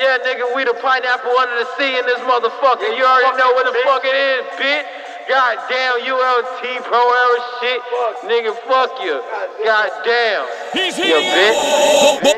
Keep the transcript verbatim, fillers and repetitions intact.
Yeah, nigga, we the pineapple under the sea in this motherfucker. You already know what the fuck it is, bitch. Goddamn, U L T Pro Era shit. Nigga, fuck you. Goddamn. He's You bitch.